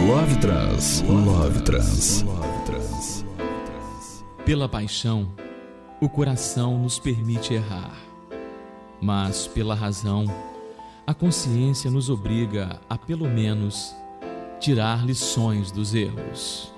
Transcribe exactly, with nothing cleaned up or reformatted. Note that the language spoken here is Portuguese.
Love Trans, Love Trans. Pela paixão, o coração nos permite errar, mas pela razão, a consciência nos obriga a, pelo menos, tirar lições dos erros.